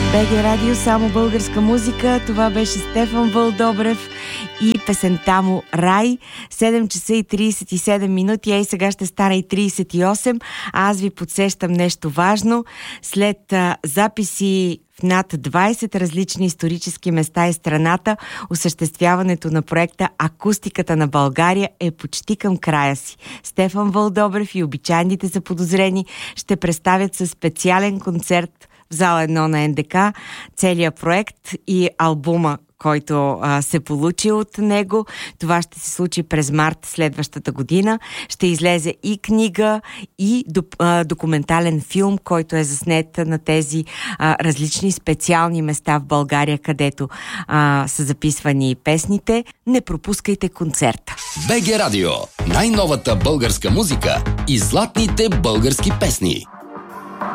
БГ Радио, само българска музика. Това беше Стефан Вълдобрев и песента му "Рай". 7 часа и 37 минути, и сега ще стане и 38. Аз ви подсещам нещо важно. След записи в над 20 различни исторически места и страната, осъществяването на проекта "Акустиката на България" е почти към края си. Стефан Вълдобрев и обичайните заподозрени ще представят със специален концерт в зала 1 на НДК целият проект и албума, който се получи от него. Това ще се случи през март следващата година. Ще излезе и книга, и документален филм, който е заснет на тези различни специални места в България, където са записвани песните. Не пропускайте концерта. БГ Радио. Най-новата българска музика и златните български песни.